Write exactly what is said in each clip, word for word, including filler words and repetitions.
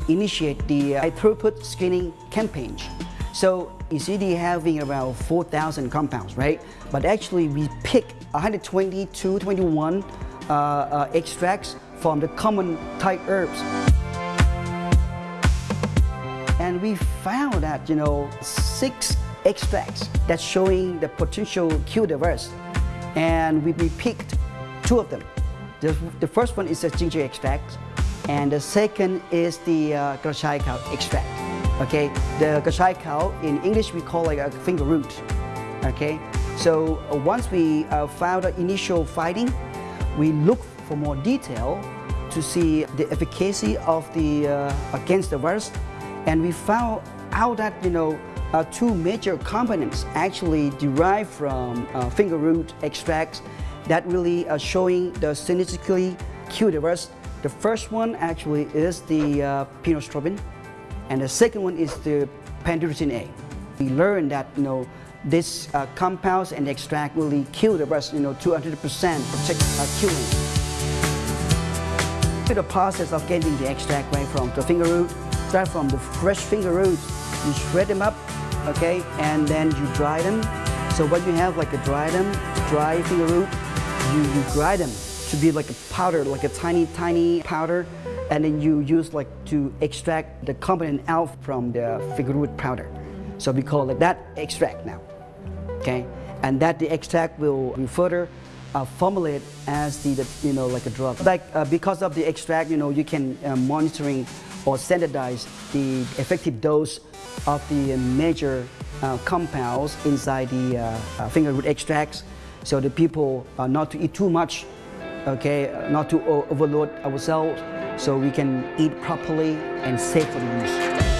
initiate the high throughput screening campaign. So you see they having around four thousand compounds, right? But actually we pick one hundred twenty to twenty-one uh, uh, extracts from the common Thai herbs. And we found that, you know, six extracts that's showing the potential cure the virus. And we, we picked two of them. The, the first one is the ginger extract, and the second is the uh, Kachai cow extract. Okay, the Kachai cow in English we call it a finger root. Okay, so uh, once we uh, found the initial finding, we look for more detail to see the efficacy of the uh, against the virus, and we found out that, you know, uh, two major components actually derive from uh, finger root extracts that really are showing the synergistically cure the virus. The first one actually is the uh, pinostrobin, and the second one is the panduricin A. We learned that, you know, this uh, compounds and extract really kill the virus, you know, to one hundred percent protect uh, killing. The process of getting the extract right from the finger root, start from the fresh finger roots, you shred them up, okay, and then you dry them. So when you have like a dry them, dry finger root, you, you grind them to be like a powder, like a tiny, tiny powder, and then you use like to extract the component out from the finger root powder. So we call it that extract now, okay? And that the extract will be further uh, formulate as the, the, you know, like a drug. Like uh, because of the extract, you know, you can uh, monitoring or standardize the effective dose of the major uh, compounds inside the uh, uh, finger root extracts, so the people uh, not to eat too much, okay, not to overload ourselves, so we can eat properly and safely use.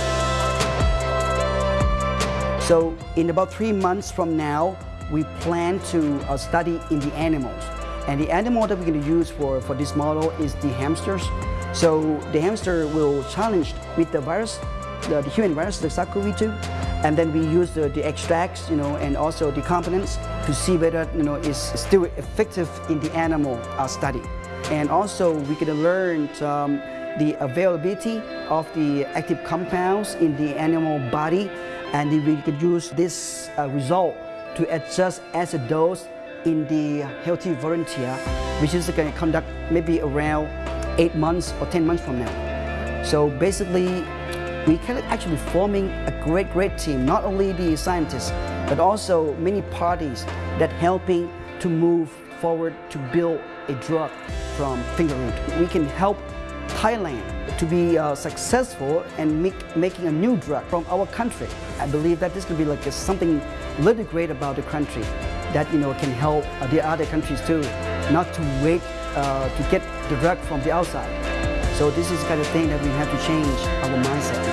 So in about three months from now, we plan to uh, study in the animals. And the animal that we're going to use for, for this model is the hamsters. So the hamster will challenge with the virus, the, the human virus, the SARS CoV two, and then we use the, the extracts, you know, and also the components to see whether, you know, it's still effective in the animal uh, study. And also we can learn um, the availability of the active compounds in the animal body, and we could use this uh, result to adjust as a dose in the healthy volunteer, which is going to conduct maybe around eight months or ten months from now. So basically, we can actually forming a great, great team, not only the scientists, but also many parties that helping to move forward to build a drug from finger root. We can help Thailand to be uh, successful and make, making a new drug from our country. I believe that this could be like a, something really great about the country that, you know, can help uh, the other countries too, not to wait uh, to get the drug from the outside. So this is the kind of thing that we have to change our mindset.